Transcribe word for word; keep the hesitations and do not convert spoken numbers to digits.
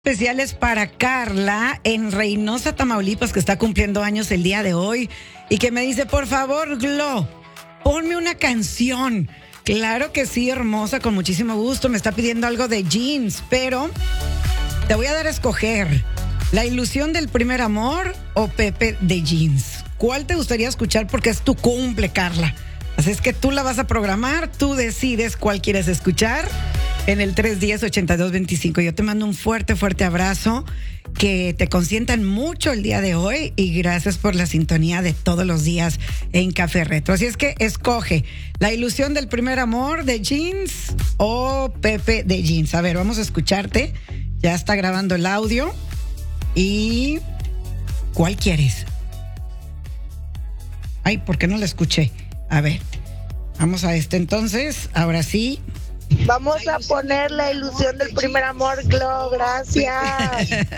Especiales para Carla en Reynosa, Tamaulipas, que está cumpliendo años el día de hoy y que me dice, por favor, Glo, ponme una canción. Claro que sí, hermosa, con muchísimo gusto. Me está pidiendo algo de Jeans, pero te voy a dar a escoger La Ilusión del Primer Amor o Pepe de Jeans. ¿Cuál te gustaría escuchar? Porque es tu cumple, Carla. Así es que tú la vas a programar, tú decides cuál quieres escuchar en el tres uno cero, ocho dos dos cinco. Yo te mando un fuerte, fuerte abrazo, que te consientan mucho el día de hoy y gracias por la sintonía de todos los días en Café Retro. Así es que escoge La Ilusión del Primer Amor de Jeans o Pepe de Jeans. A ver, vamos a escucharte. Ya está grabando el audio. ¿Y cuál quieres? Ay, ¿por qué no la escuché? A ver, vamos a este entonces. Ahora sí. Vamos a poner La Ilusión del Primer Amor, Glo, gracias.